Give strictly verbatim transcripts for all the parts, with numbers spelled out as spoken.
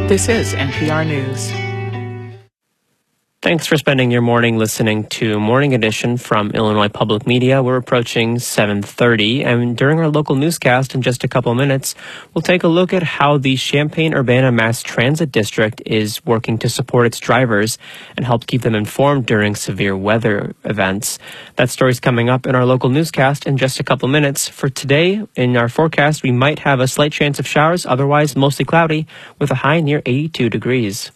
This is N P R News. Thanks for spending your morning listening to Morning Edition from Illinois Public Media. We're approaching seven thirty, and during our local newscast in just a couple minutes, we'll take a look at how the Champaign-Urbana Mass Transit District is working to support its drivers and help keep them informed during severe weather events. That story's coming up in our local newscast in just a couple minutes. For today, in our forecast, we might have a slight chance of showers, otherwise mostly cloudy, with a high near eighty-two degrees.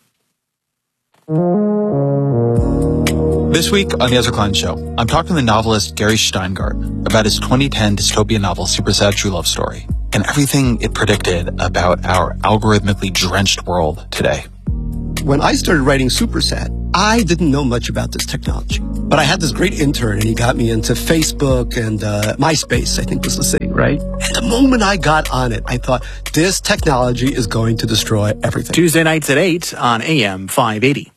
This week on The Ezra Klein Show, I'm talking to the novelist Gary Shteyngart about his twenty ten dystopian novel Super Sad True Love Story and everything it predicted about our algorithmically drenched world today. When I started writing Super Sad, I didn't know much about this technology. But I had this great intern, and he got me into Facebook and uh, MySpace, I think was the thing, right? And the moment I got on it, I thought, this technology is going to destroy everything. Tuesday nights at eight on A M five eighty.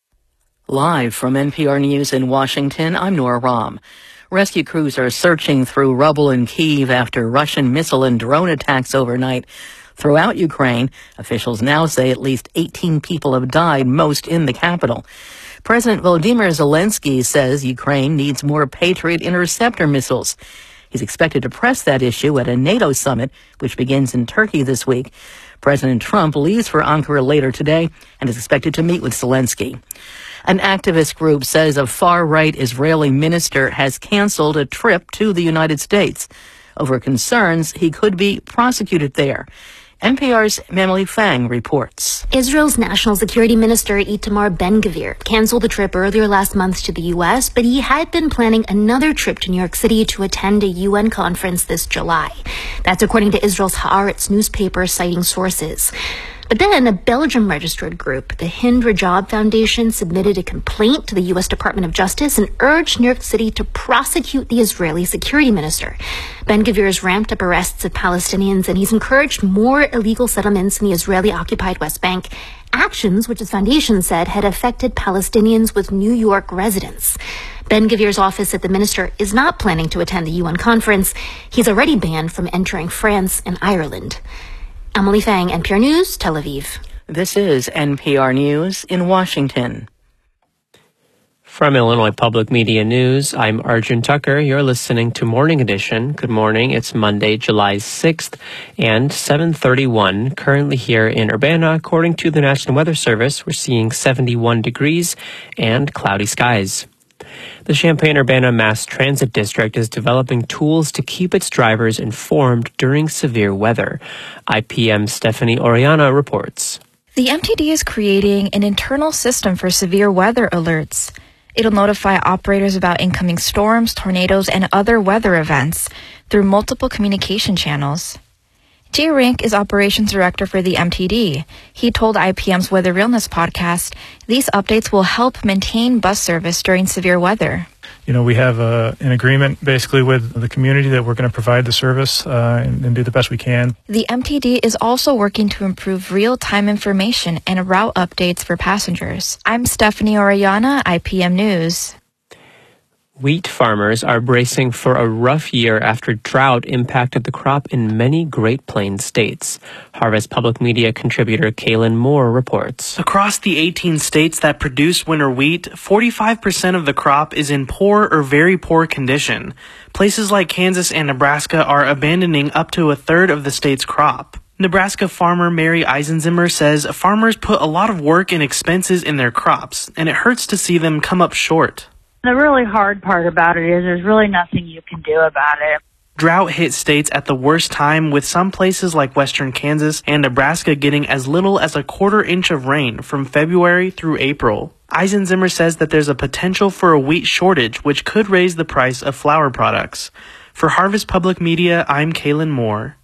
Live from N P R News in Washington, I'm Nora Rahm. Rescue crews are searching through rubble in Kyiv after Russian missile and drone attacks overnight. Throughout Ukraine, officials now say at least eighteen people have died, most in the capital. President Volodymyr Zelensky says Ukraine needs more Patriot interceptor missiles. He's expected to press that issue at a NATO summit, which begins in Turkey this week. President Trump leaves for Ankara later today and is expected to meet with Zelensky. An activist group says a far-right Israeli minister has canceled a trip to the United States over concerns he could be prosecuted there. N P R's Emily Fang reports. Israel's National Security Minister Itamar Ben-Gvir canceled a trip earlier last month to the U S, but he had been planning another trip to New York City to attend a U N conference this July. That's according to Israel's Haaretz newspaper, citing sources. But then a Belgium-registered group, the Hind Rajab Foundation, submitted a complaint to the U S Department of Justice and urged New York City to prosecute the Israeli security minister. Ben-Gvir has ramped up arrests of Palestinians, and he's encouraged more illegal settlements in the Israeli-occupied West Bank, actions which his foundation said had affected Palestinians with New York residents. Ben-Gvir's office at the minister is not planning to attend the U N conference. He's already banned from entering France and Ireland. Emily Fang, N P R News, Tel Aviv. This is N P R News in Washington. From Illinois Public Media News, I'm Arjun Tucker. You're listening to Morning Edition. Good morning. It's Monday, July sixth and seven thirty-one. Currently here in Urbana, according to the National Weather Service, we're seeing seventy-one degrees and cloudy skies. The Champaign-Urbana Mass Transit District is developing tools to keep its drivers informed during severe weather. I P M's Stephanie Oriana reports. The M T D is creating an internal system for severe weather alerts. It'll notify operators about incoming storms, tornadoes, and other weather events through multiple communication channels. Jay Rink is operations director for the M T D. He told I P M's Weather Realness podcast, these updates will help maintain bus service during severe weather. You know, we have a, an agreement basically with the community that we're going to provide the service uh, and, and do the best we can. The M T D is also working to improve real-time information and route updates for passengers. I'm Stephanie Orellana, I P M News. Wheat farmers are bracing for a rough year after drought impacted the crop in many Great Plains states. Harvest Public Media contributor Kaylin Moore reports. Across the eighteen states that produce winter wheat, forty-five percent of the crop is in poor or very poor condition. Places like Kansas and Nebraska are abandoning up to a third of the state's crop. Nebraska farmer Mary Eisenzimmer says farmers put a lot of work and expenses in their crops, and it hurts to see them come up short. The really hard part about it is there's really nothing you can do about it. Drought hit states at the worst time, with some places like western Kansas and Nebraska getting as little as a quarter inch of rain from February through April. Eisenzimmer says that there's a potential for a wheat shortage, which could raise the price of flour products. For Harvest Public Media, I'm Kaylin Moore.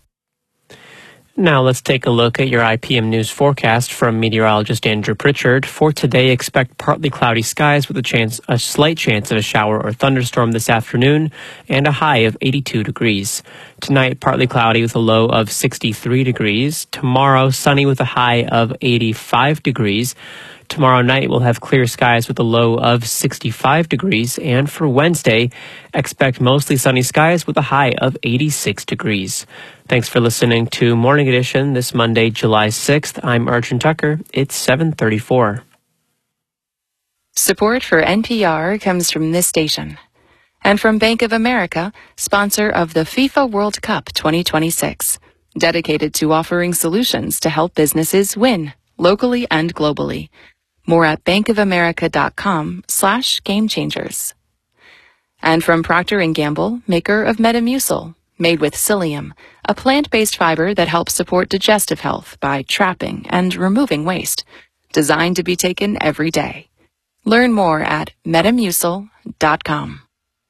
Now let's take a look at your I P M News forecast from meteorologist Andrew Pritchard. For today, expect partly cloudy skies with a chance, a slight chance of a shower or thunderstorm this afternoon and a high of eighty-two degrees. Tonight, partly cloudy with a low of sixty-three degrees. Tomorrow, sunny with a high of eighty-five degrees. Tomorrow night, we'll have clear skies with a low of sixty-five degrees. And for Wednesday, expect mostly sunny skies with a high of eighty-six degrees. Thanks for listening to Morning Edition this Monday, July sixth. I'm Arjun Tucker. It's seven thirty-four. Support for N P R comes from this station and from Bank of America, sponsor of the FIFA World Cup twenty twenty-six, dedicated to offering solutions to help businesses win locally and globally. More at bankofamerica.com slash game changers. And from Procter and Gamble, maker of Metamucil, made with psyllium, a plant-based fiber that helps support digestive health by trapping and removing waste, designed to be taken every day. Learn more at metamucil dot com.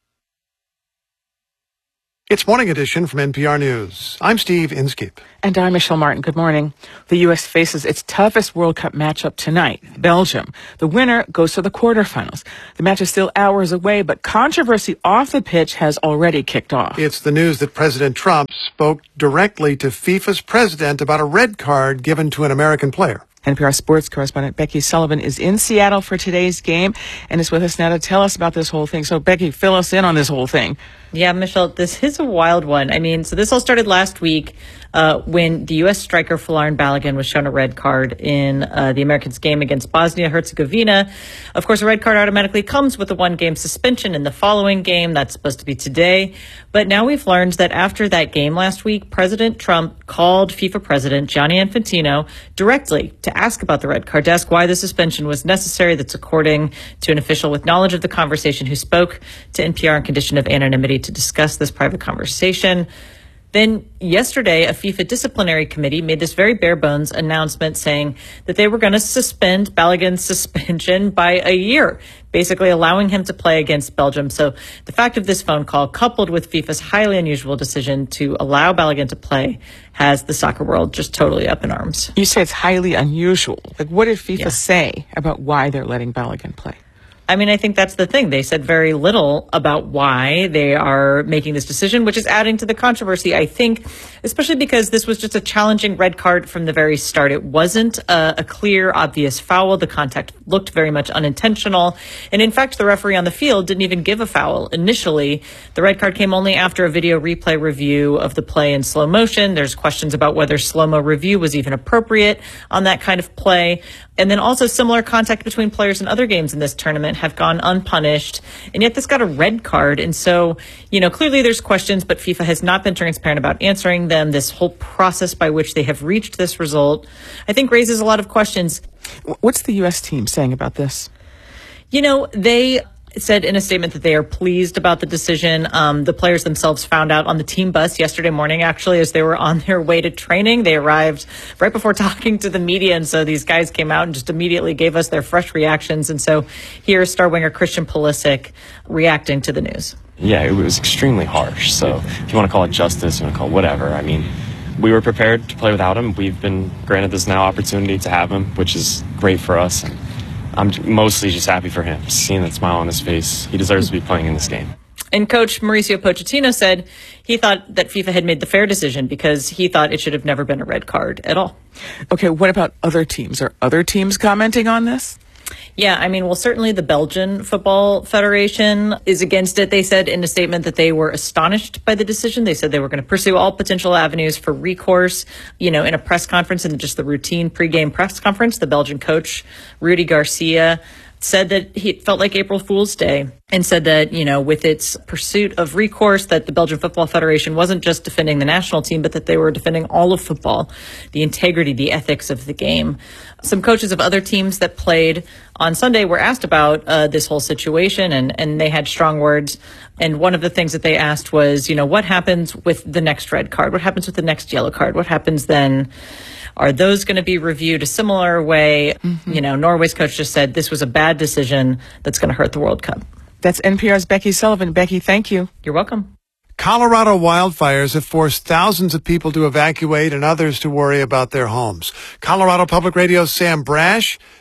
It's Morning Edition from N P R News. I'm Steve Inskeep. And I'm Michelle Martin. Good morning. The U S faces its toughest World Cup matchup tonight, Belgium. The winner goes to the quarterfinals. The match is still hours away, but controversy off the pitch has already kicked off. It's the news that President Trump spoke directly to FIFA's president about a red card given to an American player. N P R sports correspondent Becky Sullivan is in Seattle for today's game and is with us now to tell us about this whole thing. So, Becky, fill us in on this whole thing. Yeah, Michelle, this is a wild one. I mean, so this all started last week uh, when the U S striker Folarin Balogun was shown a red card in uh, the Americans' game against Bosnia-Herzegovina. Of course, a red card automatically comes with a one-game suspension in the following game. That's supposed to be today. But now we've learned that after that game last week, President Trump called FIFA President Gianni Infantino directly to ask about the red card, to ask why the suspension was necessary. That's according to an official with knowledge of the conversation who spoke to N P R on condition of anonymity to discuss this private conversation. Then yesterday, a FIFA disciplinary committee made this very bare bones announcement saying that they were going to suspend Balogun's suspension by a year, basically allowing him to play against Belgium. So the fact of this phone call, coupled with FIFA's highly unusual decision to allow Balogun to play, has the soccer world just totally up in arms. You say it's highly unusual. Like, what did FIFA Yeah. say about why they're letting Balogun play? I mean, I think that's the thing. They said very little about why they are making this decision, which is adding to the controversy, I think, especially because this was just a challenging red card from the very start. It wasn't a, a clear, obvious foul. The contact looked very much unintentional. And in fact, the referee on the field didn't even give a foul initially. The red card came only after a video replay review of the play in slow motion. There's questions about whether slow-mo review was even appropriate on that kind of play. And then also similar contact between players in other games in this tournament have gone unpunished. And yet this got a red card. And so, you know, clearly there's questions, but FIFA has not been transparent about answering them. This whole process by which they have reached this result, I think, raises a lot of questions. What's the U S team saying about this? You know, they said in a statement that they are pleased about the decision. Um, the players themselves found out on the team bus yesterday morning, actually, as they were on their way to training. They arrived right before talking to the media. And so these guys came out and just immediately gave us their fresh reactions. And so here's star winger Christian Pulisic reacting to the news. Yeah, it was extremely harsh. So if you want to call it justice, you want to call it whatever. I mean, we were prepared to play without him. We've been granted this now opportunity to have him, which is great for us. And I'm mostly just happy for him, seeing that smile on his face. He deserves to be playing in this game. And Coach Mauricio Pochettino said he thought that FIFA had made the fair decision because he thought it should have never been a red card at all. Okay, what about other teams? Are other teams commenting on this? Yeah, I mean, well, certainly the Belgian Football Federation is against it. They said in a statement that they were astonished by the decision. They said they were going to pursue all potential avenues for recourse. You know, in a press conference, in just the routine pregame press conference, the Belgian coach, Rudy Garcia, said that he felt like April Fool's Day and said that, you know, with its pursuit of recourse, that the Belgian Football Federation wasn't just defending the national team, but that they were defending all of football, the integrity, the ethics of the game. Some coaches of other teams that played on Sunday were asked about uh, this whole situation, and, and they had strong words. And one of the things that they asked was, you know, what happens with the next red card? What happens with the next yellow card? What happens then? Are those going to be reviewed a similar way? Mm-hmm. You know, Norway's coach just said this was a bad decision that's going to hurt the World Cup. That's N P R's Becky Sullivan. Becky, thank you. You're welcome. Colorado wildfires have forced thousands of people to evacuate and others to worry about their homes. Colorado Public Radio's Sam Brash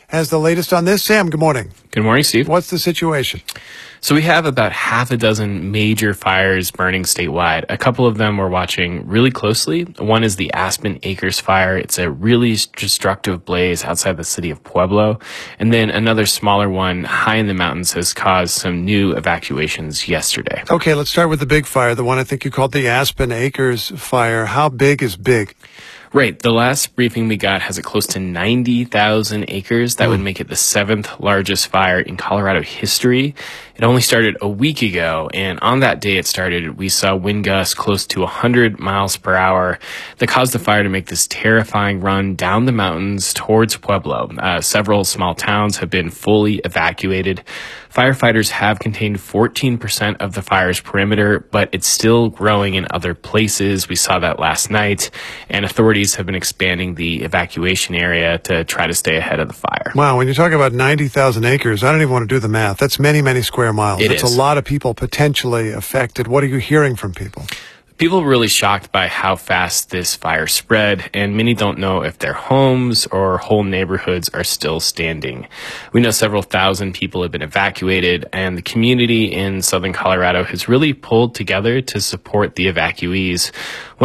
has the latest on this. Sam, good morning. Good morning, Steve. What's the situation? So we have about half a dozen major fires burning statewide. A couple of them we're watching really closely. One is the Aspen Acres fire. It's a really destructive blaze outside the city of Pueblo. And then another smaller one high in the mountains has caused some new evacuations yesterday. Okay, let's start with the big fire, the one I think you called the Aspen Acres fire. How big is big? Right. The last briefing we got has it close to ninety thousand acres. That mm. would make it the seventh largest fire in Colorado history. It only started a week ago, and on that day it started, we saw wind gusts close to one hundred miles per hour that caused the fire to make this terrifying run down the mountains towards Pueblo. Uh, several small towns have been fully evacuated. Firefighters have contained fourteen percent of the fire's perimeter, but it's still growing in other places. We saw that last night, and authorities have been expanding the evacuation area to try to stay ahead of the fire. Wow, when you talk about ninety thousand acres, I don't even want to do the math. That's many, many square miles. It That's is. a lot of people potentially affected. What are you hearing from people? People were really shocked by how fast this fire spread, and many don't know if their homes or whole neighborhoods are still standing. We know several thousand people have been evacuated, and the community in southern Colorado has really pulled together to support the evacuees.